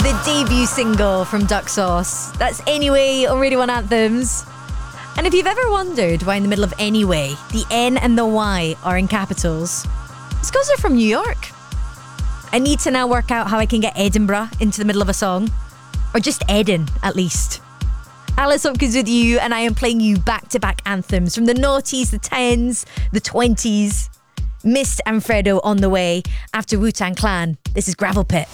The debut single from Duck Sauce. That's Anyway on Radio 1 Anthems. And if you've ever wondered why in the middle of Anyway, the N and the Y are in capitals, it's because they're from New York. I need to now work out how I can get Edinburgh into the middle of a song. Or just Eden, at least. Alice Hopkins with you, and I am playing you back-to-back anthems from the noughties, the 10s, the 20s. Mist and Fredo on the way after Wu-Tang Clan. This is Gravel Pit.